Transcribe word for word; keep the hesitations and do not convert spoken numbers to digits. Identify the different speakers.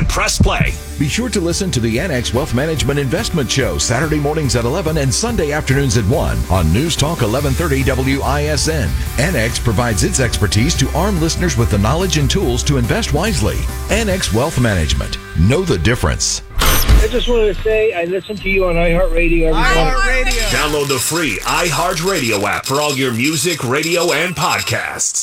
Speaker 1: press play.
Speaker 2: Be sure to listen to the Annex Wealth Management Investment Show Saturday mornings at eleven and Sunday afternoons at one on News Talk eleven thirty W I S N. Annex provides its expertise to arm listeners with the knowledge and tools to invest wisely. Annex Wealth Management. Know the difference.
Speaker 3: I just wanted to say I listen to you on iHeartRadio every morning.
Speaker 1: iHeartRadio. Download the free iHeartRadio app for all your music, radio, and podcasts.